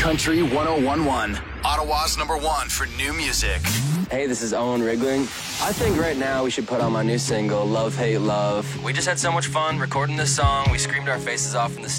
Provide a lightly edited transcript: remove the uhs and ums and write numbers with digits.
Country 101.1, Ottawa's #1 for new music. Hey, this is Owen Rigling. I think right now we should put on my new single, Love, Hate, Love. We just had so much fun recording this song. We screamed our faces off in the